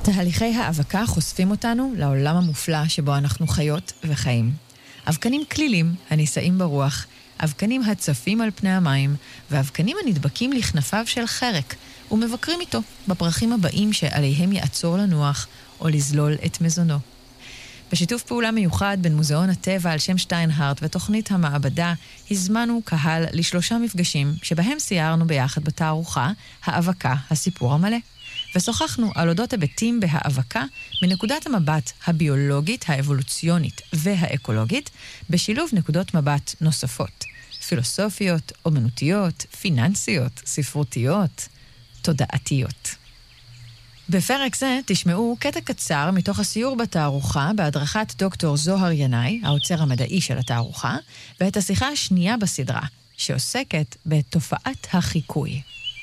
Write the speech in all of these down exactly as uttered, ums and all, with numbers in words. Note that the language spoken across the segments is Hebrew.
תהליכי האבקה חושפים אותנו לעולם המופלא שבו אנחנו חיות וחיים. אבקנים כלילים הנישאים ברוח, אבקנים הצפים על פני המים, ואבקנים הנדבקים לכנפיו של חרק, ומבקרים איתו בפרחים הבאים שעליהם יעצור לנוח או לזלול את מזונו. בשיתוף פעולה מיוחד בין מוזיאון הטבע על שם שטיינהרט ותוכנית המעבדה, הזמנו קהל לשלושה מפגשים שבהם סיירנו ביחד בתערוכה האבקה, הסיפור המלא. ושוחחנו על אודות היבטים בהאבקה מנקודת המבט הביולוגית, האבולוציונית והאקולוגית, בשילוב נקודות מבט נוספות, פילוסופיות, אומנותיות, פיננסיות, ספרותיות, תודעתיות. בפרק זה תשמעו קטע קצר מתוך הסיור בתערוכה בהדרכת דוקטור זוהר ינאי, האוצר המדעי של התערוכה, ואת השיחה השנייה בסדרה, שעוסקת בתופעת החיקוי.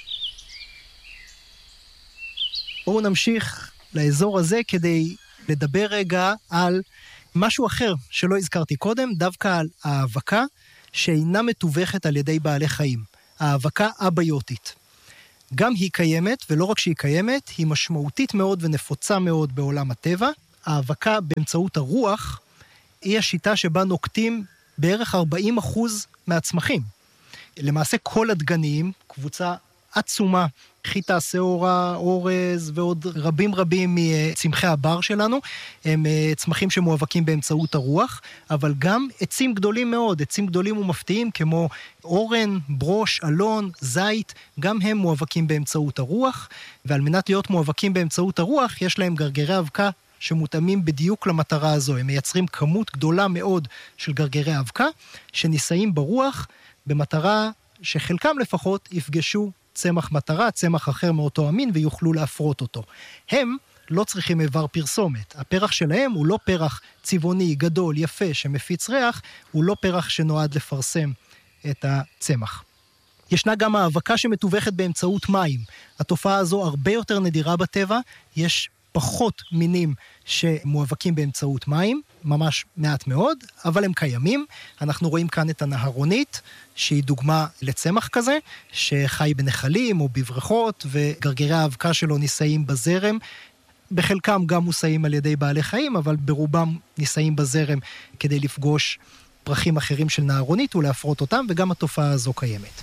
בואו נמשיך לאזור הזה כדי לדבר רגע על משהו אחר שלא הזכרתי קודם, דווקא על האבקה שאינה מתווכת על ידי בעלי חיים, האבקה אביוטית. גם היא קיימת, ולא רק שהיא קיימת, היא משמעותית מאוד ונפוצה מאוד בעולם הטבע. האבקה באמצעות הרוח היא השיטה שבה נוקטים בערך ארבעים אחוז מהצמחים. למעשה כל הדגנים, קבוצה עצומה, חיטה, שעורה, אורז ועוד רבים רבים מצמחי הבר שלנו, הם צמחים שמואבקים באמצעות הרוח, אבל גם עצים גדולים מאוד, עצים גדולים ומפתיעים כמו אורן, ברוש, אלון, זית, גם הם מואבקים באמצעות הרוח, ועל מנת להיות מואבקים באמצעות הרוח, יש להם גרגרי אבקה שמותאמים בדיוק למטרה הזו. הם מייצרים כמות גדולה מאוד של גרגרי אבקה, שנישאים ברוח במטרה שחלקם לפחות יפגשו צמח מטרה, צמח אחר מאותו המין, ויוכלו להפרות אותו. הם לא צריכים איבר פרסומת. הפרח שלהם הוא לא פרח צבעוני, גדול, יפה, שמפיץ ריח, הוא לא פרח שנועד לפרסם את הצמח. ישנה גם האבקה שמתווכת באמצעות מים. התופעה הזו הרבה יותר נדירה בטבע, יש פחות מינים שמואבקים באמצעות מים, ממש מעט מאוד, אבל הם קיימים. אנחנו רואים כאן את הנהרונית, שהיא דוגמה לצמח כזה, שחי בנחלים או בבריכות, וגרגרי האבקה שלו נישאים בזרם. בחלקם גם מושאים על ידי בעלי חיים, אבל ברובם נישאים בזרם כדי לפגוש פרחים אחרים של נהרונית ולהפרות אותם, וגם התופעה הזו קיימת.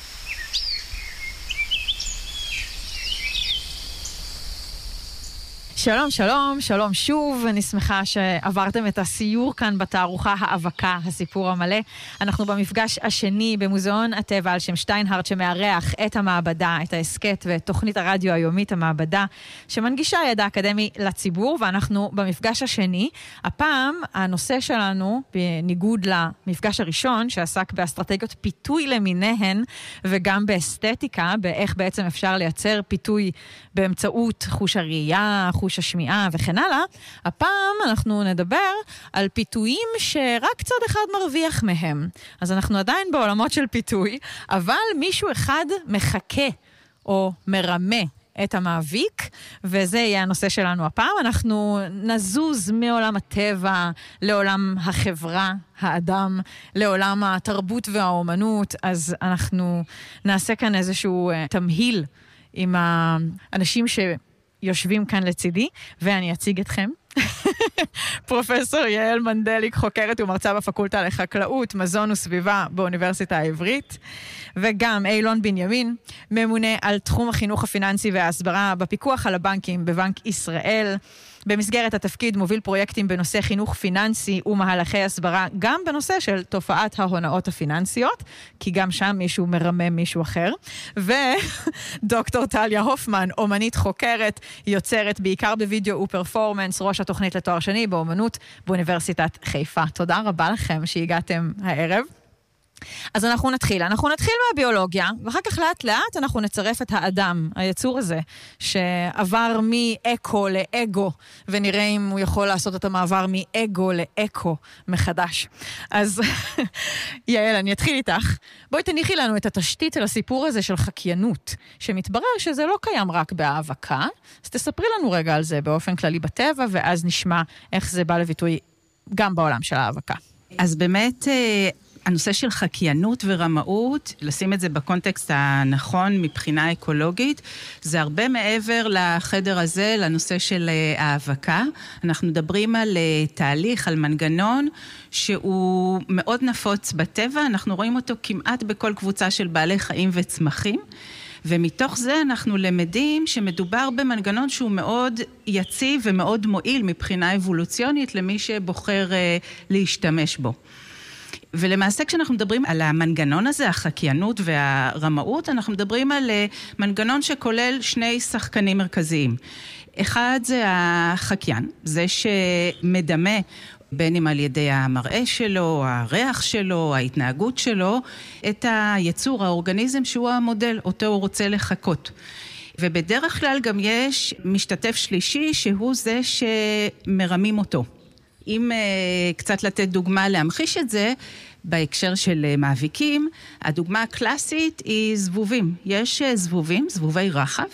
שלום, שלום, שלום שוב, אני שמחה שעברתם את הסיור כאן בתערוכה האבקה, הסיפור המלא. אנחנו במפגש השני במוזיאון הטבע על שם שטיינהרט, שמארח את המעבדה, את העסקת ואת תוכנית הרדיו היומית המעבדה, שמנגישה ידע אקדמי לציבור, ואנחנו במפגש השני. הפעם הנושא שלנו, בניגוד למפגש הראשון, שעסק באסטרטגיות פיתוי למיניהן, וגם באסתטיקה, באיך בעצם אפשר לייצר פיתוי באמצעות חוש הראייה, חוש השמיעה וכן הלאה, הפעם אנחנו נדבר על פיתויים שרק צד אחד מרוויח מהם. אז אנחנו עדיין בעולמות של פיתוי, אבל מישהו אחד מחכה או מרמה את המאביק, וזה יהיה הנושא שלנו הפעם. אנחנו נזוז מעולם הטבע לעולם החברה, האדם, לעולם התרבות והאומנות, אז אנחנו נעשה כאן איזשהו תמהיל עם האנשים ש... יושבים כאן לצידי, ואני אציג אתכם. פרופסור יעל מנדליק, חוקרת ומרצה בפקולטה לחקלאות, מזון וסביבה באוניברסיטה העברית, וגם אילון בנימין, ממונה על תחום החינוך הפיננסי וההסברה בפיקוח על הבנקים בבנק ישראל. במסגרת התפקיד מוביל פרויקטים בנושא חינוך פיננסי ומהלכי הסברה, גם בנושא של תופעת ההונאות הפיננסיות, כי גם שם מישהו מרמה מישהו אחר. ודוקטור טליה הופמן, אומנית חוקרת, יוצרת בעיקר בווידאו ופרפורמנס, ראש התוכנית לתואר שני באומנות באוניברסיטת חיפה. תודה רבה לכם שהגעתם הערב. אז אנחנו נתחיל, אנחנו נתחיל מהביולוגיה, ואחר כך לאט לאט אנחנו נצרף את האדם, היצור הזה, שעבר מאקו לאגו, ונראה אם הוא יכול לעשות את המעבר מאגו לאקו מחדש. אז יעל, אני אתחיל איתך. בואי תניחי לנו את התשתית של הסיפור הזה של חקיינות, שמתברר שזה לא קיים רק בהאבקה, אז תספרי לנו רגע על זה באופן כללי בטבע, ואז נשמע איך זה בא לביטוי גם בעולם של ההאבקה. אז באמת הנושא של חקיינות ורמאות, לשים את זה בקונטקסט הנכון מבחינה אקולוגית, זה הרבה מעבר לחדר הזה, לנושא של האבקה. אנחנו מדברים על תהליך, על מנגנון, שהוא מאוד נפוץ בטבע, אנחנו רואים אותו כמעט בכל קבוצה של בעלי חיים וצמחים, ומתוך זה אנחנו למדים שמדובר במנגנון שהוא מאוד יציב ומאוד מועיל מבחינה אבולוציונית למי שבוחר להשתמש בו. ולמעשה כשאנחנו מדברים על המנגנון הזה, החקיינות והרמאות, אנחנו מדברים על מנגנון שכולל שני שחקנים מרכזיים. אחד זה החקיין, זה שמדמה בין אם על ידי המראה שלו, הריח שלו, ההתנהגות שלו, את היצור, האורגניזם שהוא המודל, אותו הוא רוצה לחקות. ובדרך כלל גם יש משתתף שלישי שהוא זה שמרמים אותו. אם uh, קצת לתת דוגמה להמחיש את זה, בהקשר של uh, מאביקים, הדוגמה הקלאסית היא זבובים. יש uh, זבובים, זבובי רחב,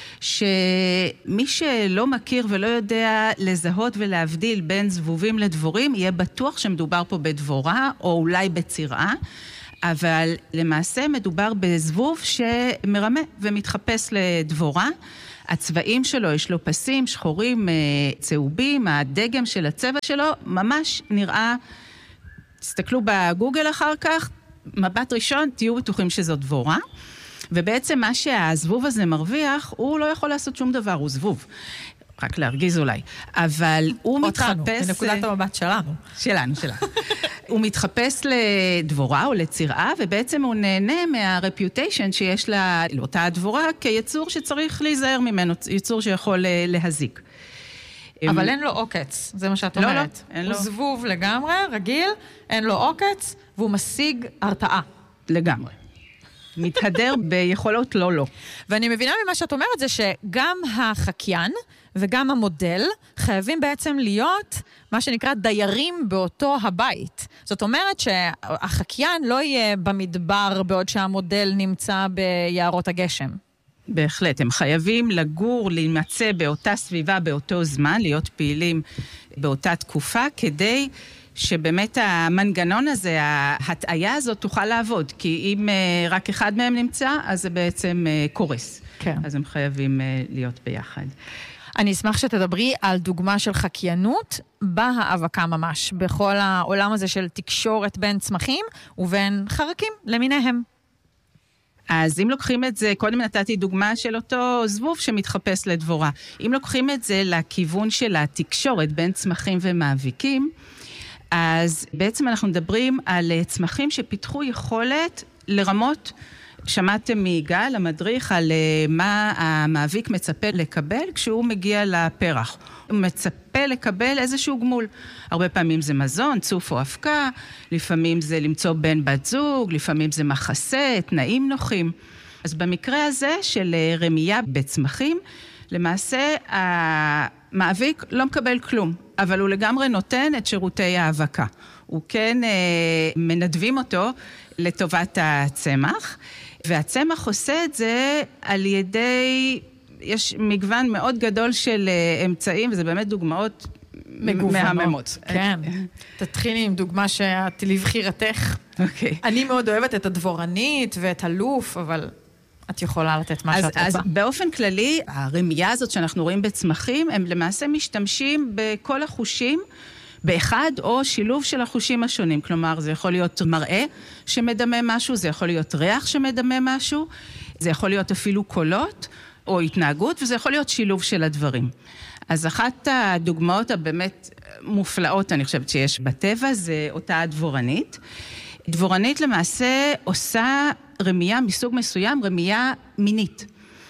שמי שלא מכיר ולא יודע לזהות ולהבדיל בין זבובים לדבורים, יהיה בטוח שמדובר פה בדבורה או אולי בצירה, אבל למעשה מדובר בזבוב שמרמה ומתחפש לדבורה. הצבעים שלו, יש לו פסים, שחורים, צהובים, הדגם של הצבע שלו ממש נראה, תסתכלו בגוגל אחר כך, מבט ראשון, תהיו בטוחים שזו דבורה, ובעצם מה שהזבוב הזה מרוויח, הוא לא יכול לעשות שום דבר, הוא זבוב. רק להרגיז אולי, אבל הוא אותנו, מתחפש... בנקודת המבט שלנו. שלנו, שלנו. הוא מתחפש לדבורה או לצירה, ובעצם הוא נהנה מהרפיוטיישן שיש לה, לאותה הדבורה, כיצור שצריך להיזהר ממנו, יצור שיכול להזיק. אבל אין לו עוקץ, זה מה שאת לא, אומרת. לא, אין הוא לו. זבוב לגמרי, רגיל, אין לו עוקץ, והוא משיג הרתעה. לגמרי. מתהדר ביכולות לא לא. ואני מבינה ממה שאת אומרת זה שגם החקיין וגם המודל חייבים בעצם להיות מה שנקרא דיירים באותו הבית. זאת אומרת שהחקיין לא יהיה במדבר בעוד שהמודל נמצא ביערות הגשם. בהחלט, הם חייבים לגור, להימצא באותה סביבה, באותו זמן, להיות פעילים באותה תקופה, כדי שבאמת המנגנון הזה, ההטעיה הזאת תוכל לעבוד, כי אם רק אחד מהם נמצא, אז זה בעצם קורס. כן. אז הם חייבים להיות ביחד. אני אשמח שתדברי על דוגמה של חקיינות בהאבקה ממש, בכל העולם הזה של תקשורת בין צמחים ובין חרקים למיניהם. אז אם לוקחים את זה, קודם נתתי דוגמה של אותו זבוב שמתחפש לדבורה. אם לוקחים את זה לכיוון של התקשורת בין צמחים ומאביקים, אז בעצם אנחנו מדברים על צמחים שפיתחו יכולת לרמות, שמעתם מיגאל, המדריך, על מה המאביק מצפה לקבל כשהוא מגיע לפרח. הוא מצפה לקבל איזשהו גמול. הרבה פעמים זה מזון, צוף או אבקה, לפעמים זה למצוא בן בת זוג, לפעמים זה מחסה, תנאים נוחים. אז במקרה הזה של רמייה בצמחים, למעשה המאביק לא מקבל כלום, אבל הוא לגמרי נותן את שירותי האבקה. הוא כן אה, מנדבים אותו לטובת הצמח, והצמח עושה את זה על ידי, יש מגוון מאוד גדול של אמצעים, וזה באמת דוגמאות מהממות. כן. תתחילי עם דוגמה שאת לבחירתך. אוקיי. אני מאוד אוהבת את הדבורנית ואת הלוף, אבל את יכולה לתת מה אז, שאת רוצה. אז באופן כללי, הרמייה הזאת שאנחנו רואים בצמחים, הם למעשה משתמשים בכל החושים, באחד או שילוב של החושים השונים. כלומר, זה יכול להיות מראה שמדמה משהו, זה יכול להיות ריח שמדמה משהו, זה יכול להיות אפילו קולות או התנהגות, וזה יכול להיות שילוב של הדברים. אז אחת הדוגמאות הבאמת מופלאות, אני חושבת שיש בטבע, זה אותה הדבורנית. דבורנית למעשה עושה רמייה מסוג מסוים, רמייה מינית.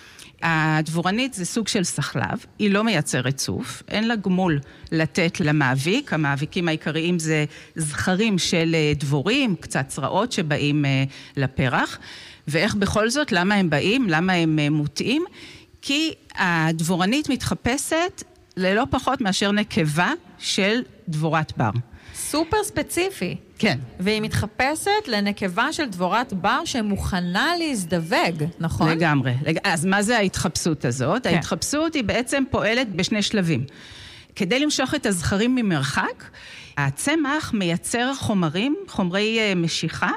הדבורנית זה סוג של סחלב, היא לא מייצרת צוף, אין לה גמול לתת למאביק, המאביקים העיקריים זה זכרים של דבורים, קצת צרעות שבאים לפרח, ואיך בכל זאת, למה הם באים, למה הם מוטעים? כי הדבורנית מתחפשת ללא פחות מאשר נקבה של דבורת בר. סופר ספציפי. כן. והיא מתחפשת לנקבה של דבורת בר שמוכנה להזדווג, נכון? לגמרי. אז מה זה ההתחפשות הזאת? כן. ההתחפשות היא בעצם פועלת בשני שלבים. כדי למשוך את הזכרים ממרחק, הצמח מייצר חומרים, חומרי משיכה,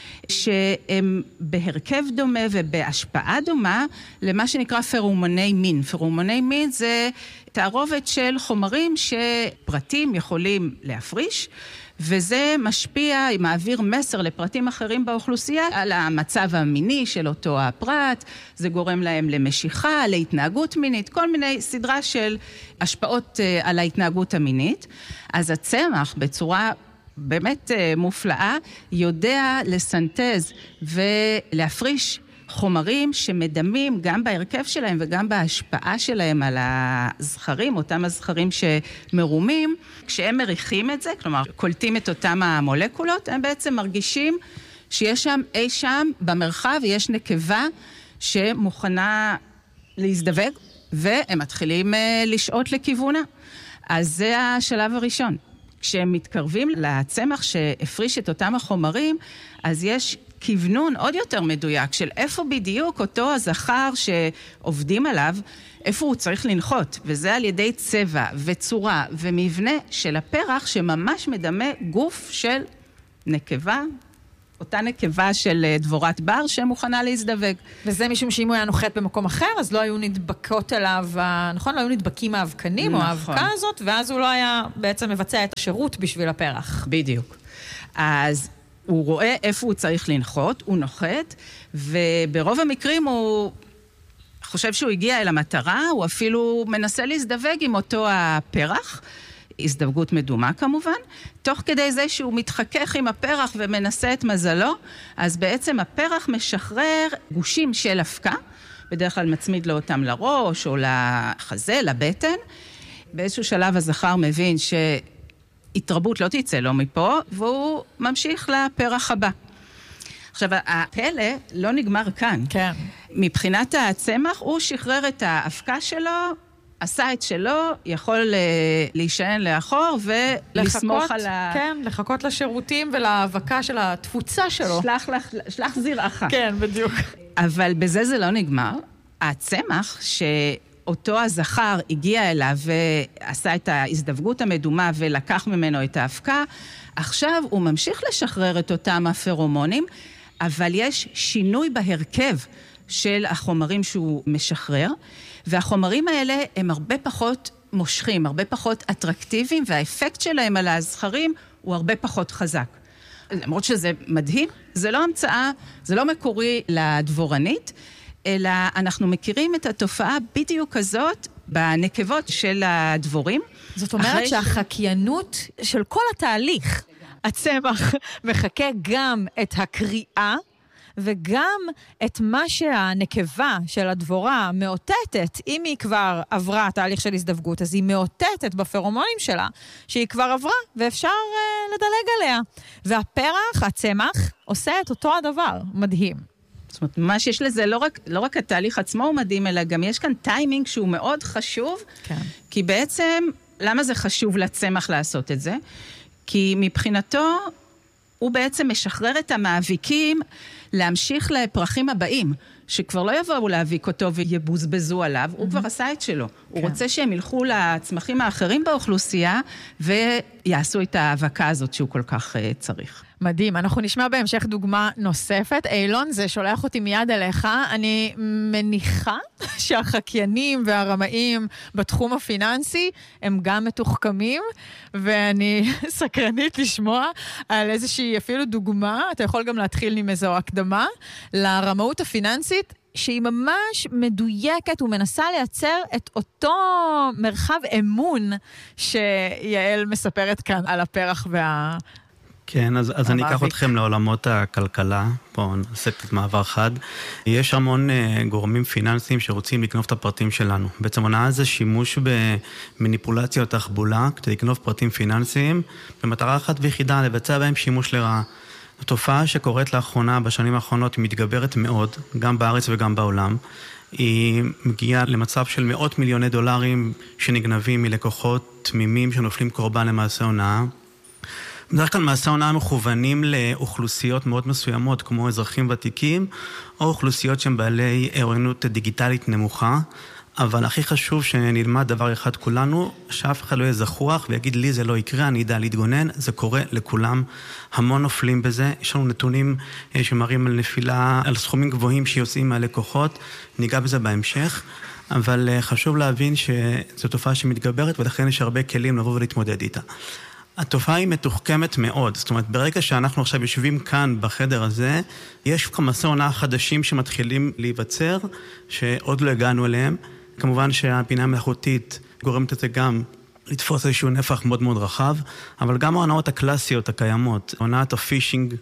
שהם בהרכב דומה ובהשפעה דומה למה שנקרא פרומוני מין. פרומוני מין זה תערובת של חומרים שפרטים יכולים להפריש, וזה משפיע, מעביר מסר לפרטים אחרים באוכלוסייה על המצב המיני של אותו הפרט, זה גורם להם למשיכה, להתנהגות מינית, כל מיני סדרה של השפעות על ההתנהגות המינית. אז הצמח בצורה באמת מופלאה יודע לסנטז ולהפריש חומרים שמדמים גם בהרכב שלהם וגם בהשפעה שלהם על הזכרים, אותם הזכרים שמרומים, כשהם מריחים את זה, כלומר קולטים את אותם המולקולות, הם בעצם מרגישים שיש שם אי שם במרחב, יש נקבה שמוכנה להזדווג, והם מתחילים לשעות לכיוונה. אז זה השלב הראשון. כשהם מתקרבים לצמח שהפריש את אותם החומרים, אז יש כיוונון עוד יותר מדויק של איפה בדיוק אותו הזכר שעובדים עליו, איפה הוא צריך לנחות, וזה על ידי צבע וצורה ומבנה של הפרח שממש מדמה גוף של נקבה, אותה נקבה של דבורת בר שמוכנה להזדווג. וזה משום שאם הוא היה נוחת במקום אחר, אז לא היו נדבקות אליו, נכון? לא היו נדבקים האבקנים נכון. או האבקה הזאת, ואז הוא לא היה בעצם מבצע את השירות בשביל הפרח. בדיוק. אז הוא רואה איפה הוא צריך לנחות, הוא נוחת, וברוב המקרים הוא חושב שהוא הגיע אל המטרה, הוא אפילו מנסה להזדווג עם אותו הפרח, הזדווגות מדומה כמובן, תוך כדי זה שהוא מתחכך עם הפרח ומנסה את מזלו, אז בעצם הפרח משחרר גושים של אבקה, בדרך כלל מצמיד לו אותם לראש או לחזה, לבטן, באיזשהו שלב הזכר מבין שהתרבות לא תצא לו מפה, והוא ממשיך לפרח הבא. עכשיו, הפלא לא נגמר כאן. כן. מבחינת הצמח, הוא שחרר את האבקה שלו, עשה את שלו, יכול להישען לאחור ולסמוך על ה... כן, לחכות לשירותים ולהאבקה של התפוצה שלו. שלח, שלח זרעך. כן, בדיוק. אבל בזה זה לא נגמר. הצמח שאותו הזכר הגיע אליו ועשה את ההזדווגות המדומה ולקח ממנו את האבקה, עכשיו הוא ממשיך לשחרר את אותם הפרומונים, אבל יש שינוי בהרכב של החומרים שהוא משחרר, והחומרים האלה הם הרבה פחות מושכים, הרבה פחות אטרקטיביים, והאפקט שלהם על הזכרים הוא הרבה פחות חזק. למרות שזה מדהים, זה לא המצאה, זה לא מקורי לדבורנית, אלא אנחנו מכירים את התופעה בדיוק הזאת בנקבות של הדבורים. זאת אומרת שהחקיינות של כל התהליך, הצמח מחכה גם את הקריאה, וגם את מה שהנקבה של הדבורה מאותתת, אם היא כבר עברה תהליך של הזדווגות, אז היא מאותתת בפרומונים שלה, שהיא כבר עברה, ואפשר uh, לדלג עליה. והפרח, הצמח, עושה את אותו הדבר. מדהים. זאת אומרת, מה שיש לזה, לא רק, לא רק התהליך עצמו הוא מדהים, אלא גם יש כאן טיימינג שהוא מאוד חשוב, כן. כי בעצם, למה זה חשוב לצמח לעשות את זה? כי מבחינתו, הוא בעצם משחרר את המאביקים להמשיך לפרחים הבאים, שכבר לא יבואו להאביק אותו ויבוזבזו עליו, הוא כבר עשה את שלו. הוא רוצה שהם ילכו לצמחים האחרים באוכלוסייה, ויעשו את ההאבקה הזאת שהוא כל כך צריך. מדהים, אנחנו נשמע בהמשך דוגמה נוספת. אילון, זה שולח אותי מיד אליך. אני מניחה שהחקיינים והרמאים בתחום הפיננסי הם גם מתוחכמים, ואני סקרנית לשמוע על איזושהי אפילו דוגמה, אתה יכול גם להתחיל עם איזו הקדמה, לרמאות הפיננסית, שהיא ממש מדויקת ומנסה לייצר את אותו מרחב אמון שיעל מספרת כאן על הפרח וה... כן, אז, אז אני אקח אתכם לעולמות הכלכלה, פה נעשה קצת מעבר חד. יש המון uh, גורמים פיננסיים שרוצים לקנוב את הפרטים שלנו. בעצם הונאה זה שימוש במניפולציה או תחבולה, כדי לקנוב פרטים פיננסיים, במטרה אחת ויחידה, לבצע בהם שימוש לרעה. התופעה שקורית לאחרונה, בשנים האחרונות, היא מתגברת מאוד, גם בארץ וגם בעולם. היא מגיעה למצב של מאות מיליוני דולרים שנגנבים מלקוחות תמימים שנופלים קורבן למעשה הונאה. בדרך כלל מעשי הונאה מכוונים לאוכלוסיות מאוד מסוימות, כמו אזרחים ותיקים, או אוכלוסיות שהן בעלי ערנות דיגיטלית נמוכה, אבל הכי חשוב שנלמד דבר אחד כולנו, שאף אחד לא יהיה זכוח ויגיד לי זה לא יקרה, אני יודע להתגונן, זה קורה לכולם, המון נופלים בזה, יש לנו נתונים שמראים על נפילה, על סכומים גבוהים שיוצאים מהלקוחות, ניגע בזה בהמשך, אבל חשוב להבין שזו תופעה שמתגברת ולכן יש הרבה כלים לבוא ולהתמודד איתה. התופעה היא מתוחכמת מאוד, זאת אומרת, ברגע שאנחנו עכשיו יושבים כאן בחדר הזה, יש כמסי עונה חדשים שמתחילים להיווצר, שעוד לא הגענו אליהם. כמובן שהבינה המלאכותית גורמת את זה גם לתפוס איזשהו נפח מאוד מאוד רחב, אבל גם העונות הקלאסיות הקיימות, עונת הפישינג,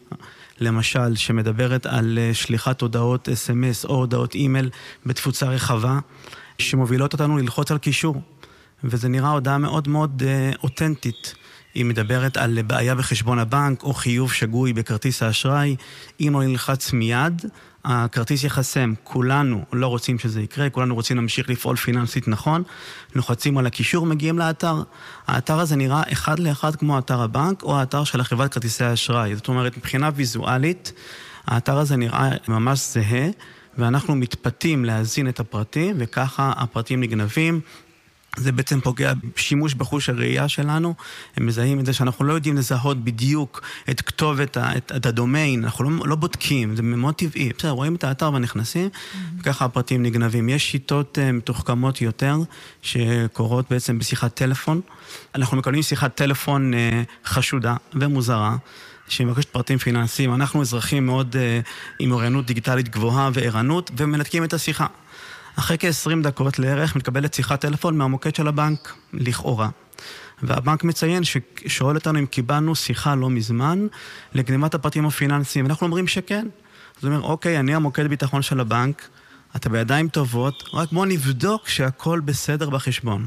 למשל, שמדברת על שליחת הודעות אס אם אס או הודעות אימייל בתפוצה רחבה, שמובילות אותנו ללחוץ על קישור, וזה נראה הודעה מאוד מאוד אותנטית. היא מדברת על בעיה בחשבון הבנק או חיוב שגוי בכרטיס האשראי. אם לא נלחץ מיד, הכרטיס יחסם. כולנו לא רוצים שזה יקרה, כולנו רוצים להמשיך לפעול פיננסית נכון. לוחצים על הקישור, מגיעים לאתר. האתר הזה נראה אחד לאחד כמו אתר הבנק או האתר של חברת כרטיסי האשראי. זאת אומרת, מבחינה ויזואלית, האתר הזה נראה ממש זהה, ואנחנו מתפתים להזין את הפרטים, וככה הפרטים נגנבים. זה בעצם פוגע שימוש בחוש הראייה שלנו, הם מזהים את זה שאנחנו לא יודעים לזהות בדיוק את כתובת, את, את הדומיין, אנחנו לא, לא בודקים, זה מאוד טבעי, בסדר, רואים את האתר ונכנסים, mm-hmm. וככה הפרטים נגנבים. יש שיטות uh, מתוחכמות יותר, שקורות בעצם בשיחת טלפון, אנחנו מקבלים שיחת טלפון uh, חשודה ומוזרה, שמבקשת פרטים פיננסיים, אנחנו אזרחים מאוד uh, עם אוריינות דיגיטלית גבוהה וערנות, ומנתקים את השיחה. אחרי כ-עשרים דקות לערך מתקבלת שיחת טלפון מהמוקד של הבנק, לכאורה. והבנק מציין ששואל אותנו אם קיבלנו שיחה לא מזמן לגניבת הפרטים הפיננסיים. אנחנו אומרים שכן. זאת אומרת, אוקיי, אני המוקד ביטחון של הבנק, אתה בידיים טובות, רק בוא נבדוק שהכל בסדר בחשבון.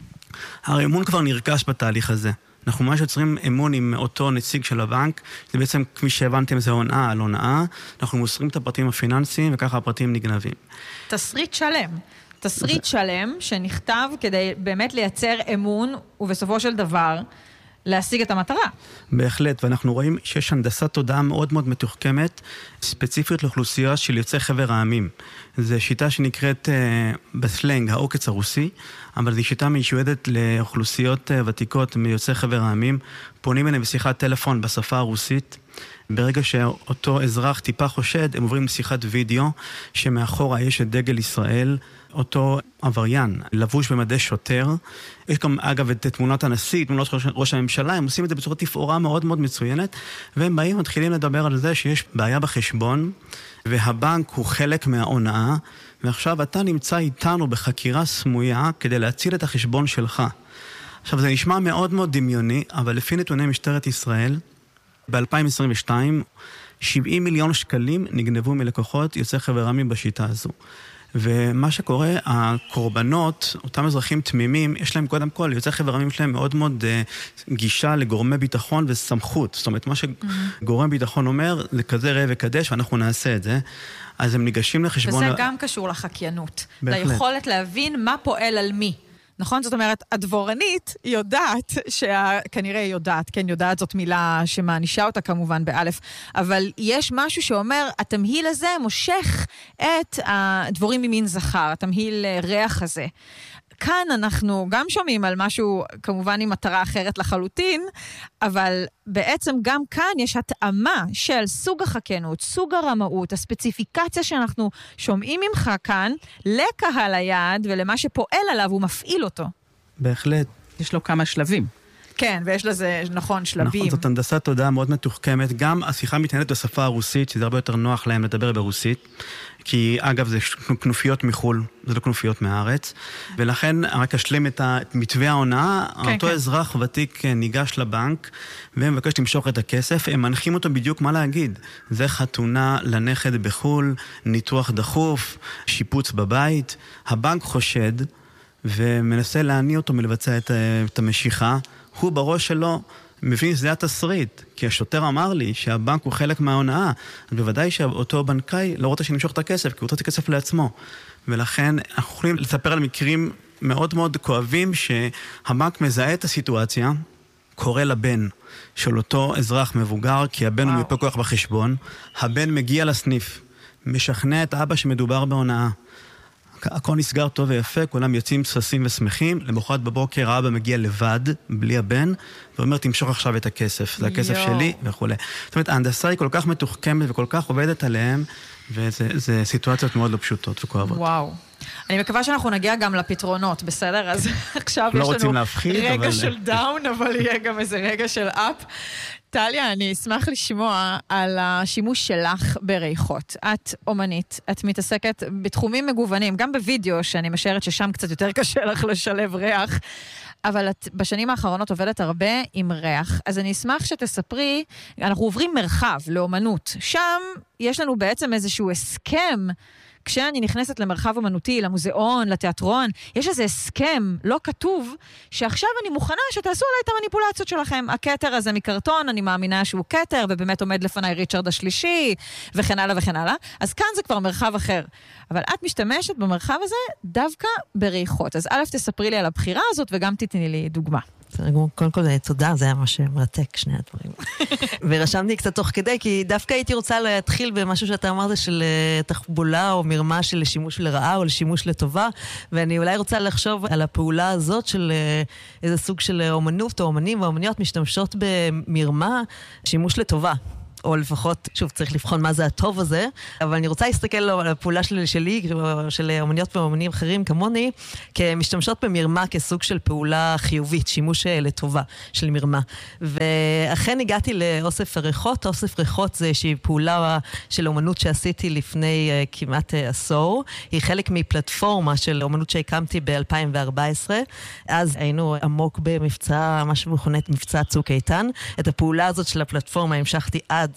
הרי אמון כבר נרכש בתהליך הזה. אנחנו ממש יוצרים אמון עם אותו נציג של הבנק, זה בעצם, כפי שהבנתם, זה הונאה על הונאה, אנחנו מוסרים את הפרטים הפיננסיים, וככה הפרטים נגנבים. תסריט שלם. תסריט שלם שנכתב כדי באמת לייצר אמון, ובסופו של דבר, להשיג את המטרה. בהחלט, ואנחנו רואים שיש הנדסת תודעה מאוד מאוד מתוחכמת, ספציפית לאוכלוסייה של יוצאי חבר העמים. זו שיטה שנקראת uh, בסלנג, העוקץ הרוסי, אבל זו שיטה מיועדת לאוכלוסיות uh, ותיקות מיוצאי חבר העמים, פונים אליהם בשיחת טלפון בשפה הרוסית, ברגע שאותו אזרח טיפה חושד, הם עוברים לשיחת וידאו, שמאחורה יש את דגל ישראל, אותו עבריין, לבוש במדי שוטר. יש גם, אגב, את תמונת הנשיא, תמונות ראש הממשלה, הם עושים את זה בצורה תפאורה מאוד מאוד מצוינת, והם באים ומתחילים לדבר על זה שיש בעיה בחשבון, והבנק הוא חלק מההונאה, ועכשיו אתה נמצא איתנו בחקירה סמויה, כדי להציל את החשבון שלך. עכשיו, זה נשמע מאוד מאוד דמיוני, אבל לפי נתוני משטרת ישראל, ב-אלפיים עשרים ושתיים, שבעים מיליון שקלים נגנבו מלקוחות יוצאי חבר העמים בשיטה הזו. ומה שקורה, הקורבנות, אותם אזרחים תמימים, יש להם קודם כל, יוצאי חבר העמים שלהם מאוד מאוד uh, גישה לגורמי ביטחון וסמכות. זאת אומרת, מה שגורם ביטחון אומר, זה כזה ראה וקדש, ואנחנו נעשה את זה. אז הם ניגשים לחשבון... וזה גם קשור לחקיינות. ליכולת להבין מה פועל על מי. נכון? זאת אומרת, הדבורנית יודעת, שכנראה יודעת, כן, יודעת זאת מילה שמענישה אותה כמובן באלף, אבל יש משהו שאומר, התמהיל הזה מושך את הדבורים ממין זכר, התמהיל ריח הזה. כאן אנחנו גם שומעים על משהו, כמובן עם מטרה אחרת לחלוטין, אבל בעצם גם כאן יש התאמה של סוג החקיינות, סוג הרמאות, הספציפיקציה שאנחנו שומעים ממך כאן, לקהל היעד ולמה שפועל עליו ומפעיל אותו. בהחלט. יש לו כמה שלבים. כן, ויש לזה, נכון, שלבים. נכון, זאת הנדסת תודעה מאוד מתוחכמת. גם השיחה מתנהלת בשפה הרוסית, שזה הרבה יותר נוח להם לדבר ברוסית, כי אגב זה כנופיות מחול, זה לא כנופיות מהארץ, ולכן רק אשלים את מתווה ההונאה, כן, אותו כן. אזרח ותיק ניגש לבנק, והם מבקש למשוך את הכסף, הם מנחים אותו בדיוק מה להגיד. זה חתונה לנכד בחול, ניתוח דחוף, שיפוץ בבית, הבנק חושד, ומנסה להניע אותו מלבצע את, את המשיכה, הוא בראש שלו מבין שזה התסריט, כי השוטר אמר לי שהבנק הוא חלק מההונאה, אז בוודאי שאותו בנקאי לא רוצה שנמשוך את הכסף, כי הוא רוצה את הכסף לעצמו. ולכן אנחנו יכולים לספר על מקרים מאוד מאוד כואבים, שהבנק מזהה את הסיטואציה, קורא לבן של אותו אזרח מבוגר, כי הבן וואו. הוא מפה כוח בחשבון, הבן מגיע לסניף, משכנע את אבא שמדובר בהונאה. הכל נסגר טוב ויפה, כולם יוצאים ששים ושמחים, למחרת בבוקר האבא מגיע לבד, בלי הבן, ואומר, תמשוך עכשיו את הכסף, זה הכסף שלי וכו'. זאת אומרת, ההנדסה היא כל כך מתוחכמת וכל כך עובדת עליהם, וזה סיטואציות מאוד לא פשוטות וכואבות. וואו. אני מקווה שאנחנו נגיע גם לפתרונות, בסדר? אז עכשיו לא יש רוצים לנו להפחיד, רגע אבל... של דאון, אבל יהיה גם איזה רגע של אפ. טליה, אני אשמח לשמוע על השימוש שלך בריחות. את אומנית, את מתעסקת בתחומים מגוונים, גם בווידאו, שאני משערת ששם קצת יותר קשה לך לשלב ריח, אבל את בשנים האחרונות עובדת הרבה עם ריח. אז אני אשמח שתספרי, אנחנו עוברים מרחב לאומנות. שם יש לנו בעצם איזשהו הסכם, כשאני נכנסת למרחב אומנותי, למוזיאון, לתיאטרון, יש איזה הסכם לא כתוב, שעכשיו אני מוכנה שתעשו עליי את המניפולציות שלכם. הכתר הזה מקרטון, אני מאמינה שהוא כתר, ובאמת עומד לפניי ריצ'רד השלישי, וכן הלאה וכן הלאה. אז כאן זה כבר מרחב אחר. אבל את משתמשת במרחב הזה דווקא בריחות. אז א', תספרי לי על הבחירה הזאת, וגם תתני לי דוגמה. קודם כל, תודה, זה היה ממש מרתק, שני הדברים. ורשמתי קצת תוך כדי, כי דווקא הייתי רוצה להתחיל במשהו שאתה אמרת של תחבולה או מרמה של שימוש לרעה או לשימוש לטובה, ואני אולי רוצה לחשוב על הפעולה הזאת של איזה סוג של אומנות או אומנים ואומניות משתמשות במרמה, שימוש לטובה. או לפחות, שוב, צריך לבחון מה זה הטוב הזה, אבל אני רוצה להסתכל על הפעולה שלי, שלי, של אומניות ואומנים אחרים כמוני, כמשתמשות במרמה כסוג של פעולה חיובית, שימוש לטובה של מרמה. ואכן הגעתי לאוסף הריחות. אוסף ריחות זה איזושהי פעולה של אומנות שעשיתי לפני כמעט עשור. היא חלק מפלטפורמה של אומנות שהקמתי ב-אלפיים וארבע עשרה. אז היינו עמוק במבצע, מה שמכונה מבצע צוק איתן. את הפעולה הזאת של הפלטפורמה המשכתי עד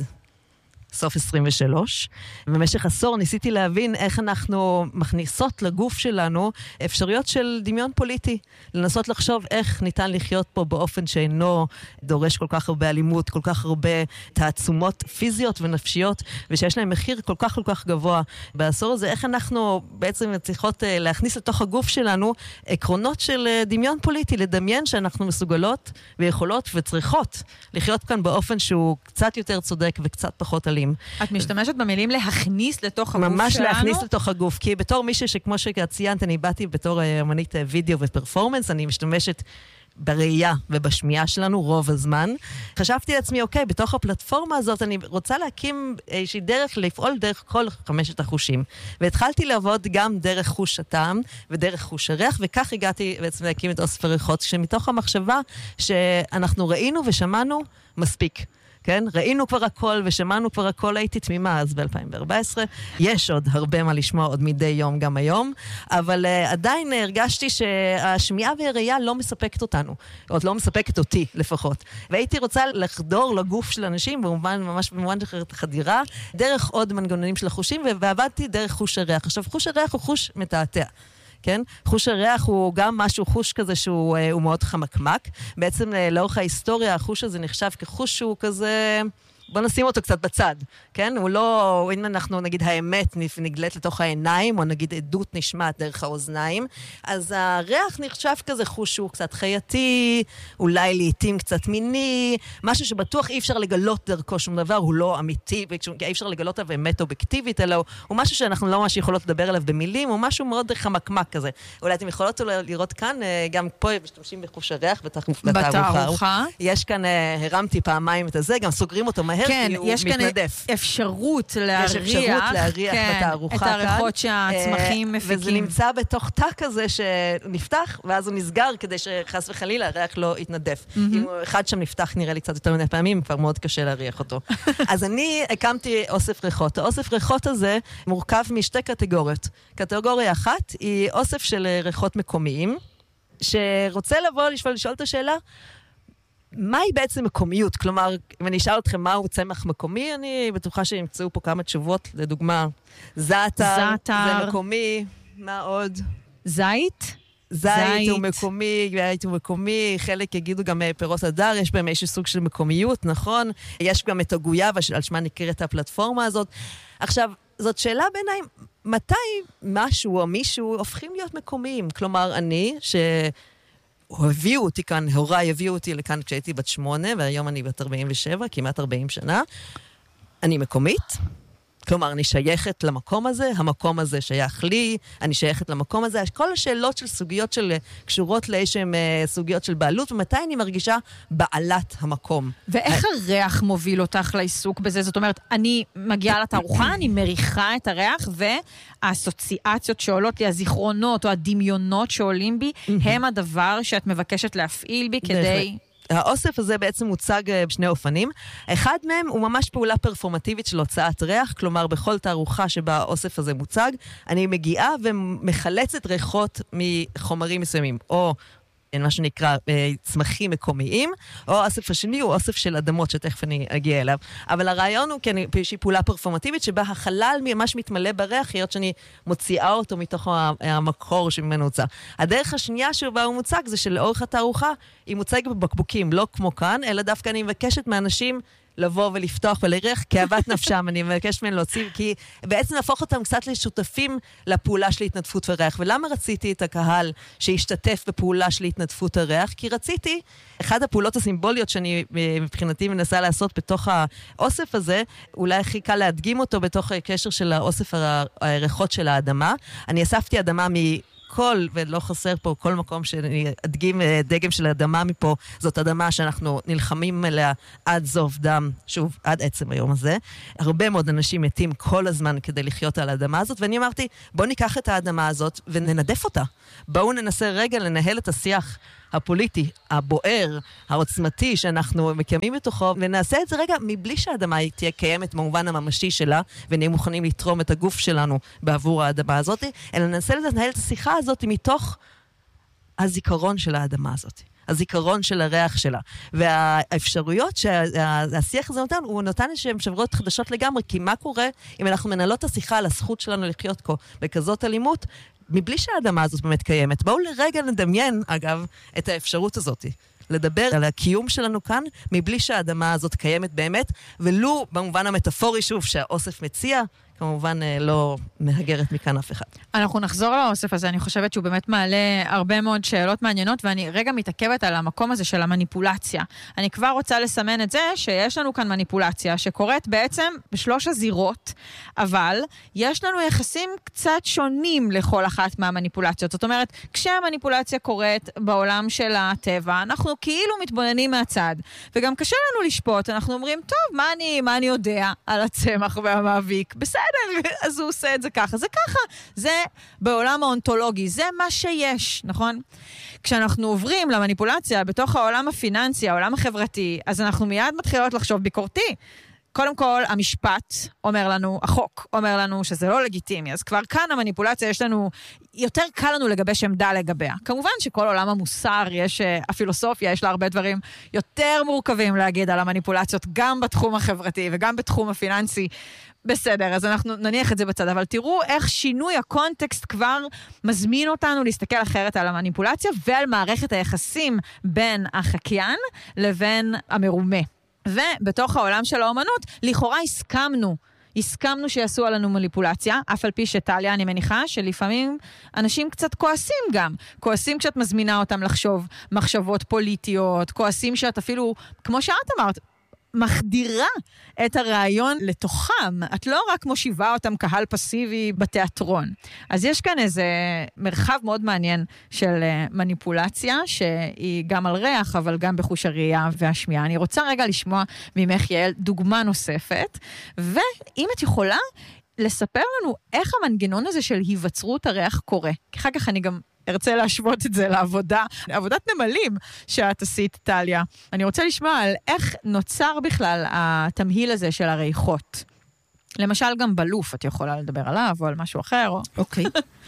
סוף עשרים ושלוש. במשך עשור ניסיתי להבין איך אנחנו מכניסות לגוף שלנו אפשרויות של דמיון פוליטי. לנסות לחשוב איך ניתן לחיות פה באופן שאינו דורש כל כך הרבה אלימות, כל כך הרבה תעצומות פיזיות ונפשיות, ושיש להם מחיר כל כך כל כך גבוה. בעשור הזה, איך אנחנו בעצם צריכות להכניס לתוך הגוף שלנו עקרונות של דמיון פוליטי, לדמיין שאנחנו מסוגלות ויכולות וצריכות לחיות כאן באופן שהוא קצת יותר צודק וקצת פחות אלים. את משתמשת במילים להכניס לתוך הגוף שלנו? ממש להכניס לתוך הגוף, כי בתור מישהו שכמו שציינת, אני באתי בתור אמנית וידאו ופרפורמנס, אני משתמשת בראייה ובשמיעה שלנו רוב הזמן. חשבתי לעצמי, אוקיי, בתוך הפלטפורמה הזאת אני רוצה להקים איזושהי דרך לפעול דרך כל חמשת החושים. והתחלתי לעבוד גם דרך חוש הטעם ודרך חוש הריח, וכך הגעתי בעצם להקים את אוסף הריחות, שמתוך המחשבה שאנחנו ראינו ושמענו מספיק. כן? ראינו כבר הכל ושמענו כבר הכל, הייתי תמימה אז ב-אלפיים וארבע עשרה. יש עוד הרבה מה לשמוע עוד מדי יום גם היום, אבל uh, עדיין הרגשתי שהשמיעה והראייה לא מספקת אותנו, עוד לא מספקת אותי לפחות. והייתי רוצה לחדור לגוף של אנשים, במובן, ממש במובן חדירה, דרך עוד מנגנונים של החושים, ועבדתי דרך חוש הריח. עכשיו, חוש הריח הוא חוש מתעתע. כן? חוש הריח הוא גם משהו, חוש כזה שהוא הוא מאוד חמקמק. בעצם לאורך ההיסטוריה, החוש הזה נחשב כחוש שהוא כזה... בוא נשים אותו קצת בצד, כן? הוא לא, אם אנחנו נגיד האמת נגלית לתוך העיניים, או נגיד עדות נשמעת דרך האוזניים, אז הריח נחשב כזה חוש שהוא קצת חייתי, אולי לעתים קצת מיני, משהו שבטוח אי אפשר לגלות דרכו שום דבר, הוא לא אמיתי, אי אפשר לגלות עליו אמת אובייקטיבית, אלא הוא משהו שאנחנו לא ממש יכולות לדבר עליו במילים, הוא משהו מאוד חמקמק כזה. אולי אתם יכולות לראות כאן, גם פה משתמשים בחוש הריח, בתערוכה. יש כאן, הרמתי פעמיים את הזה, גם סוגרים אותו מהר. כן, יש כאן אפשרות להריח, יש אפשרות להריח כן, בתערוכה את הריחות שהצמחים מפיקים. וזה נמצא בתוך תא כזה שנפתח, ואז הוא נסגר כדי שחס וחלילה הריח לא יתנדף. Mm-hmm. אם אחד שם נפתח נראה לי קצת יותר מדי פעמים, כבר מאוד קשה להריח אותו. אז אני הקמתי אוסף ריחות. האוסף ריחות הזה מורכב משתי קטגוריות. קטגוריה אחת היא אוסף של ריחות מקומיים, שרוצה לבוא לשאול, לשאול את השאלה, מהי בעצם מקומיות? כלומר, אם אני אשאל אתכם מהו צמח מקומי, אני בטוחה שימצאו פה כמה תשובות, לדוגמה, זעתר, זה מקומי, מה עוד? זית? זית הוא מקומי, זית הוא מקומי, חלק יגידו גם פירות הדר, יש בהם איזשהו סוג של מקומיות, נכון? יש גם את הגויאבה, על שמה נקראת הפלטפורמה הזאת. עכשיו, זאת שאלה בעיניי, מתי משהו או מישהו הופכים להיות מקומיים? כלומר, אני, ש... הביאו אותי כאן, הוריי הביאו אותי לכאן כשהייתי בת שמונה, והיום אני בת ארבעים ושבע, כמעט ארבעים שנה. אני מקומית, כלומר, אני שייכת למקום הזה, המקום הזה שייך לי, אני שייכת למקום הזה. כל השאלות של סוגיות של, קשורות לאיזשהם סוגיות של בעלות, ומתי אני מרגישה בעלת המקום. ואיך הריח מוביל אותך לעיסוק בזה? זאת אומרת, אני מגיעה לתערוכה, אני מריחה את הריח, והאסוציאציות שעולות לי, הזיכרונות או הדמיונות שעולים בי, הם הדבר שאת מבקשת להפעיל בי כדי... האוסף הזה בעצם מוצג בשני אופנים. אחד מהם הוא ממש פעולה פרפורמטיבית של הוצאת ריח, כלומר בכל תערוכה שבה האוסף הזה מוצג, אני מגיעה ומחלצת ריחות מחומרים מסוימים, או מה שנקרא צמחים מקומיים, או האוסף השני הוא אוסף של אדמות, שתכף אני אגיע אליו. אבל הרעיון הוא כאיזושהי פעולה פרפורמטיבית, שבה החלל ממש מתמלא בריח, היות שאני מוציאה אותו מתוך המקור שממנו הוצא. הדרך השנייה שבה הוא מוצג, זה שלאורך התערוכה, היא מוצגת בבקבוקים, לא כמו כאן, אלא דווקא אני מבקשת מאנשים לבוא ולפתוח ולריח, כאוות נפשם, אני מבקש מהם להוציא, כי בעצם להפוך אותם קצת לשותפים לפעולה של התנדפות וריח. ולמה רציתי את הקהל שישתתף בפעולה של התנדפות הריח? כי רציתי, אחד הפעולות הסימבוליות שאני מבחינתי מנסה לעשות בתוך האוסף הזה, אולי הכי קל להדגים אותו בתוך הקשר של האוסף הריחות של האדמה. אני אספתי אדמה מ... כל, ולא חסר פה כל מקום שאני אדגים דגם של אדמה מפה, זאת אדמה שאנחנו נלחמים אליה עד זוב דם, שוב, עד עצם היום הזה. הרבה מאוד אנשים מתים כל הזמן כדי לחיות על האדמה הזאת, ואני אמרתי, בואו ניקח את האדמה הזאת וננדף אותה. בואו ננסה רגע לנהל את השיח הפוליטי, הבוער, העוצמתי שאנחנו מקיימים בתוכו, ונעשה את זה רגע מבלי שהאדמה תהיה קיימת במובן הממשי שלה, ונהיה מוכנים לתרום את הגוף שלנו בעבור האדמה הזאת, אלא ננסה לנהל את השיחה הזאת מתוך הזיכרון של האדמה הזאת. הזיכרון של הריח שלה. והאפשרויות שהשיח הזה נותן, הוא נותן שהן אפשרויות חדשות לגמרי, כי מה קורה אם אנחנו מנהלות את השיחה על הזכות שלנו לחיות כה בכזאת אלימות, מבלי שהאדמה הזאת באמת קיימת. בואו לרגע נדמיין, אגב, את האפשרות הזאת. לדבר על הקיום שלנו כאן, מבלי שהאדמה הזאת קיימת באמת, ולו במובן המטאפורי, שוב, שהאוסף מציע, כמובן לא מהגרת מכאן אף אחד. אנחנו נחזור לאוסף הזה, אני חושבת שהוא באמת מעלה הרבה מאוד שאלות מעניינות, ואני רגע מתעכבת על המקום הזה של המניפולציה. אני כבר רוצה לסמן את זה שיש לנו כאן מניפולציה, שקורית בעצם בשלוש הזירות, אבל יש לנו יחסים קצת שונים לכל אחת מהמניפולציות. זאת אומרת, כשהמניפולציה קורית בעולם של הטבע, אנחנו כאילו מתבוננים מהצד, וגם קשה לנו לשפוט, אנחנו אומרים, טוב, מה אני, מה אני יודע על הצמח והמאביק? בסדר. אז הוא עושה את זה ככה, זה ככה, זה בעולם האונתולוגי, זה מה שיש, נכון? כשאנחנו עוברים למניפולציה בתוך העולם הפיננסי, העולם החברתי, אז אנחנו מיד מתחילות לחשוב ביקורתי. קודם כל, המשפט אומר לנו, החוק אומר לנו שזה לא לגיטימי, אז כבר כאן המניפולציה יש לנו, יותר קל לנו לגבש עמדה לגביה. כמובן שכל עולם המוסר, יש, הפילוסופיה, יש לה הרבה דברים יותר מורכבים להגיד על המניפולציות, גם בתחום החברתי וגם בתחום הפיננסי. בסדר, אז אנחנו נניח את זה בצד, אבל תראו איך שינוי הקונטקסט כבר מזמין אותנו להסתכל אחרת על המניפולציה ועל מערכת היחסים בין החקיין לבין המרומה. ובתוך העולם של האומנות, לכאורה הסכמנו, הסכמנו שיעשו עלינו מניפולציה, אף על פי שטליה, אני מניחה שלפעמים אנשים קצת כועסים גם. כועסים כשאת מזמינה אותם לחשוב מחשבות פוליטיות, כועסים שאת אפילו, כמו שאת אמרת, מחדירה את הרעיון לתוכם. את לא רק מושיבה אותם קהל פסיבי בתיאטרון. אז יש כאן איזה מרחב מאוד מעניין של מניפולציה, שהיא גם על ריח, אבל גם בחוש הראייה והשמיעה. אני רוצה רגע לשמוע ממך, יעל, דוגמה נוספת, ואם את יכולה לספר לנו איך המנגנון הזה של היווצרות הריח קורה. כי אחר כך אני גם ארצה להשוות את זה לעבודה, עבודת נמלים שאת עשית, טליה. אני רוצה לשמוע על איך נוצר בכלל התמהיל הזה של הריחות. למשל גם בלוף, את יכולה לדבר עליו או על משהו אחר. אוקיי.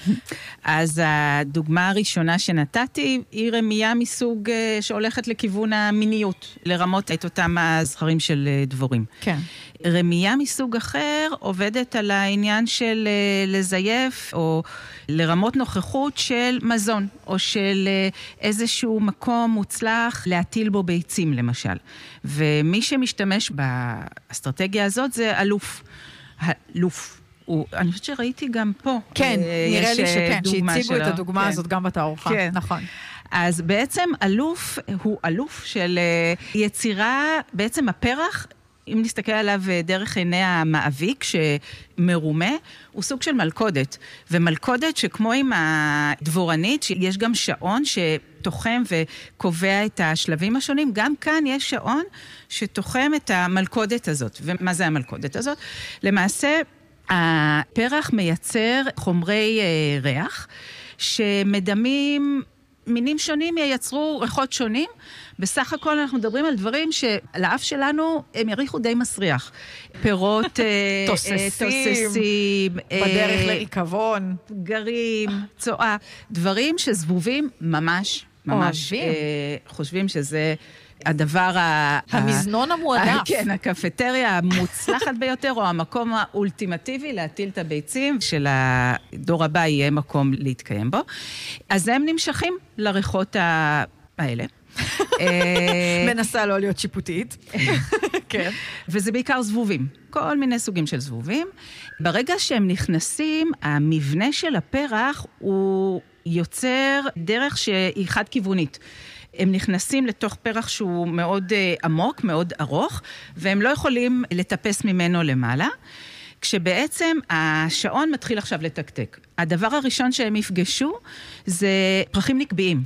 אז הדוגמה הראשונה שנתתי היא רמייה מסוג שהולכת לכיוון המיניות, לרמות את אותם הזכרים של דבורים. כן. רמייה מסוג אחר עובדת על העניין של לזייף או לרמות נוכחות של מזון, או של איזשהו מקום מוצלח להטיל בו ביצים למשל. ומי שמשתמש באסטרטגיה הזאת זה אלוף. אלוף. הוא, אני חושבת שראיתי גם פה. כן, נראה לי שכן, שהציגו את הדוגמה כן. הזאת גם בתערוכה. כן. נכון. אז בעצם אלוף הוא אלוף של יצירה, בעצם הפרח אם נסתכל עליו דרך עיני המאביק שמרומה, הוא סוג של מלכודת. ומלכודת שכמו עם הדבורנית, שיש גם שעון שתוחם וקובע את השלבים השונים, גם כאן יש שעון שתוחם את המלכודת הזאת. ומה זה המלכודת הזאת? למעשה, הפרח מייצר חומרי ריח, שמדמים מינים שונים ייצרו ריחות שונים. בסך הכל אנחנו מדברים על דברים שלאף שלנו הם יריחו די מסריח. פירות, תוססים, בדרך לעיקבון, גרים, צועה, דברים שזבובים ממש, ממש חושבים שזה הדבר המזנון המועדף. כן, הקפטריה המוצלחת ביותר, או המקום האולטימטיבי להטיל את הביצים של הדור הבא יהיה מקום להתקיים בו. אז הם נמשכים לריחות האלה. מנסה לא להיות שיפוטית. כן. וזה בעיקר זבובים. כל מיני סוגים של זבובים. ברגע שהם נכנסים, המבנה של הפרח הוא יוצר דרך שהיא חד-כיוונית. הם נכנסים לתוך פרח שהוא מאוד uh, עמוק, מאוד ארוך, והם לא יכולים לטפס ממנו למעלה, כשבעצם השעון מתחיל עכשיו לתקתק. הדבר הראשון שהם יפגשו זה פרחים נקביים.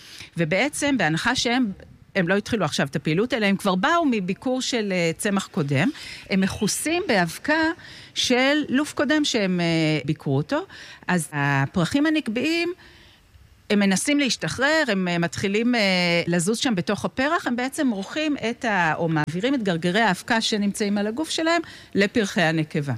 ובעצם בהנחה שהם הם לא התחילו עכשיו את הפעילות, אלא הם כבר באו מביקור של uh, צמח קודם, הם מכוסים באבקה של לוף קודם שהם uh, ביקרו אותו, אז הפרחים הנקביים, הם מנסים להשתחרר, הם מתחילים לזוז שם בתוך הפרח, הם בעצם מורחים את ה... או מעבירים את גרגרי האבקה שנמצאים על הגוף שלהם לפרחי הנקבה.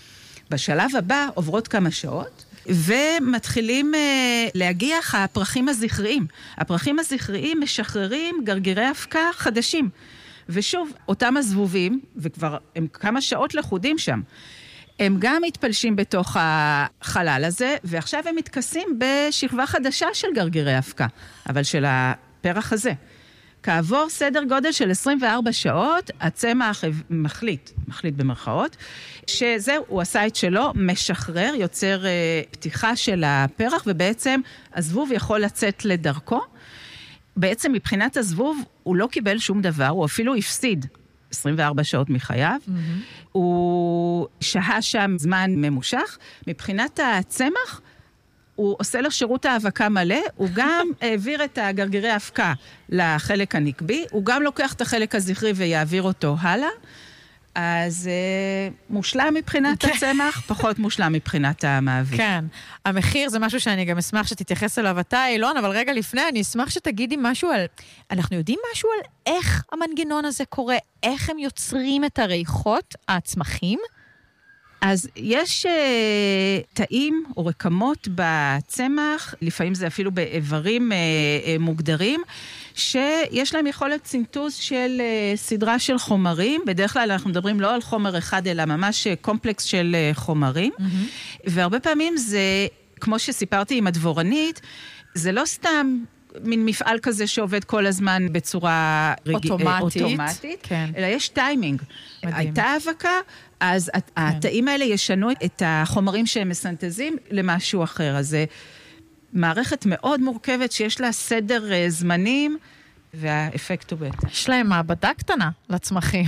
בשלב הבא עוברות כמה שעות, ומתחילים להגיח הפרחים הזכריים. הפרחים הזכריים משחררים גרגרי אבקה חדשים. ושוב, אותם הזבובים, וכבר הם כמה שעות לחודים שם, הם גם מתפלשים בתוך החלל הזה, ועכשיו הם מתכסים בשכבה חדשה של גרגרי אבקה, אבל של הפרח הזה. כעבור סדר גודל של עשרים וארבע שעות, הצמח מחליט, מחליט במרכאות, שזהו, הוא עשה את שלו, משחרר, יוצר פתיחה של הפרח, ובעצם הזבוב יכול לצאת לדרכו. בעצם מבחינת הזבוב, הוא לא קיבל שום דבר, הוא אפילו הפסיד. עשרים וארבע שעות מחייו, mm-hmm. הוא שהה שם זמן ממושך, מבחינת הצמח, הוא עושה לו שירות האבקה מלא, הוא גם העביר את הגרגרי האבקה לחלק הנקבי, הוא גם לוקח את החלק הזכרי ויעביר אותו הלאה, אז אה, מושלם מבחינת הצמח, פחות מושלם מבחינת המאביק. כן, המחיר זה משהו שאני גם אשמח שתתייחס אליו אתה, אילון, אבל רגע לפני, אני אשמח שתגידי משהו על, אנחנו יודעים משהו על איך המנגנון הזה קורה, איך הם יוצרים את הריחות, הצמחים? אז יש uh, תאים או רקמות בצמח, לפעמים זה אפילו באיברים uh, uh, מוגדרים, שיש להם יכולת סינתוז של uh, סדרה של חומרים, בדרך כלל אנחנו מדברים לא על חומר אחד, אלא ממש קומפלקס של uh, חומרים, mm-hmm. והרבה פעמים זה, כמו שסיפרתי עם הדבורנית, זה לא סתם מין מפעל כזה שעובד כל הזמן בצורה אוטומטית, אוטומטית כן. אלא יש טיימינג. מדהים. הייתה האבקה, אז כן. התאים האלה ישנו את החומרים שהם מסנטזים למשהו אחר. אז זה מערכת מאוד מורכבת שיש לה סדר זמנים, והאפקט הוא בהתאם. יש להם מעבדה קטנה לצמחים.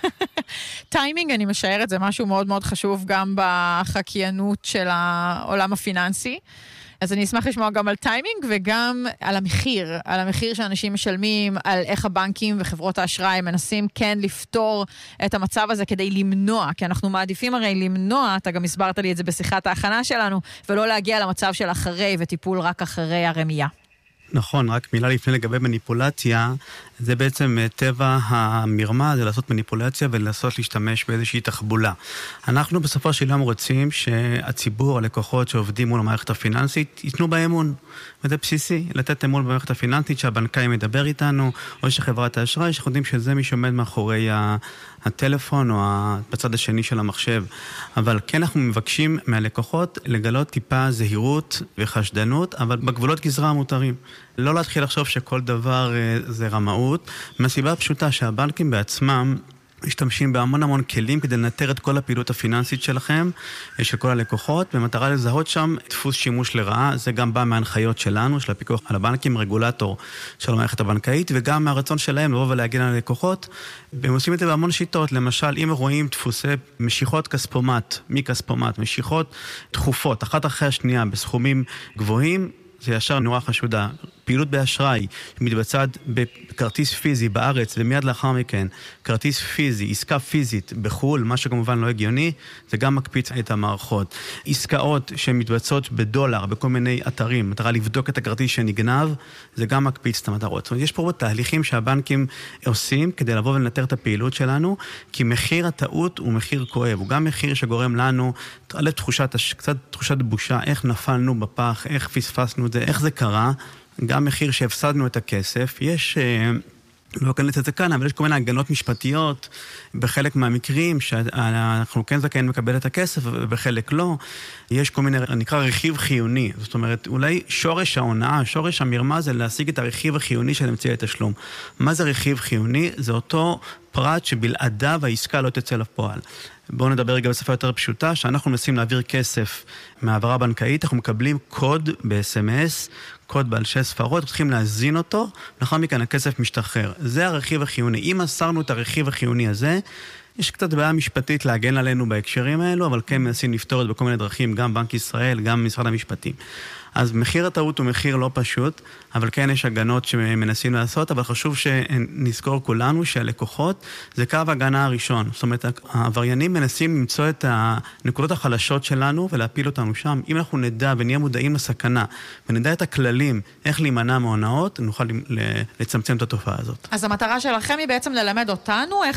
טיימינג, אני משערת, זה משהו מאוד מאוד חשוב גם בחקיינות של העולם הפיננסי. אז אני אשמח לשמוע גם על טיימינג וגם על המחיר, על המחיר שאנשים משלמים, על איך הבנקים וחברות האשראי מנסים כן לפתור את המצב הזה כדי למנוע, כי אנחנו מעדיפים הרי למנוע, אתה גם הסברת לי את זה בשיחת ההכנה שלנו, ולא להגיע למצב של אחרי וטיפול רק אחרי הרמייה. נכון, רק מילה לפני לגבי מניפולציה, זה בעצם טבע המרמה, זה לעשות מניפולציה ולעשות להשתמש באיזושהי תחבולה. אנחנו בסופו של יום רוצים שהציבור, הלקוחות שעובדים מול המערכת הפיננסית, ייתנו באמון. וזה בסיסי, לתת אמון במערכת הפיננסית, שהבנקאי מדבר איתנו, או שחברת האשראי, שאנחנו יודעים שזה מי שעומד מאחורי הטלפון, או בצד השני של המחשב. אבל כן אנחנו מבקשים מהלקוחות לגלות טיפה זהירות וחשדנות, אבל בגבולות גזרה המותרים. לא להתחיל לחשוב שכל דבר זה רמאות, מהסיבה הפשוטה שהבנקים בעצמם משתמשים בהמון המון כלים כדי לנטר את כל הפעילות הפיננסית שלכם, של כל הלקוחות, במטרה לזהות שם דפוס שימוש לרעה. זה גם בא מההנחיות שלנו, של הפיקוח על הבנקים, רגולטור של המערכת הבנקאית, וגם מהרצון שלהם לבוא ולהגן על הלקוחות. והם עושים את זה בהמון שיטות. למשל, אם רואים דפוסי משיכות כספומט, מכספומט, משיכות תכופות, אחת אחרי השנייה, בסכומים גבוהים, זה ישר נורא חשודה. פעילות באשראי מתבצעת בכרטיס פיזי בארץ, ומיד לאחר מכן, כרטיס פיזי, עסקה פיזית בחול, מה שכמובן לא הגיוני, זה גם מקפיץ את המערכות. עסקאות שמתבצעות בדולר, בכל מיני אתרים, מטרה לבדוק את הכרטיס שנגנב, זה גם מקפיץ את המטרות. זאת אומרת, יש פה תהליכים שהבנקים עושים כדי לבוא ולנטר את הפעילות שלנו, כי מחיר הטעות הוא מחיר כואב, הוא גם מחיר שגורם לנו, עלה תחושת, קצת תחושת בושה, איך נפלנו בפח, איך פספסנו את זה, איך זה קרה, גם מחיר שהפסדנו את הכסף. יש, לא אכנס את זה כאן, אבל יש כל מיני הגנות משפטיות בחלק מהמקרים שאנחנו כן זכאים לקבל את הכסף ובחלק לא. יש כל מיני, נקרא רכיב חיוני. זאת אומרת, אולי שורש ההונאה, שורש המרמה זה להשיג את הרכיב החיוני של אמצעי התשלום. מה זה רכיב חיוני? זה אותו פרט שבלעדיו העסקה לא תצא לפועל. בואו נדבר רגע בשפה יותר פשוטה, שאנחנו מנסים להעביר כסף מהעברה בנקאית, אנחנו מקבלים קוד ב-אס אם אס, קוד בעל שש ספרות, צריכים להזין אותו, לאחר מכן הכסף משתחרר. זה הרכיב החיוני. אם מסרנו את הרכיב החיוני הזה, יש קצת בעיה משפטית להגן עלינו בהקשרים האלו, אבל כן מנסים לפתור את בכל מיני דרכים, גם בנק ישראל, גם משרד המשפטים. אז מחיר הטעות הוא מחיר לא פשוט, אבל כן יש הגנות שמנסים לעשות, אבל חשוב שנזכור כולנו שהלקוחות זה קו הגנה הראשון. זאת אומרת, העבריינים מנסים למצוא את הנקודות החלשות שלנו ולהפיל אותנו שם. אם אנחנו נדע ונהיה מודעים לסכנה, ונדע את הכללים, איך להימנע מהונאות, נוכל לצמצם את התופעה הזאת. אז המטרה שלכם היא בעצם ללמד אותנו איך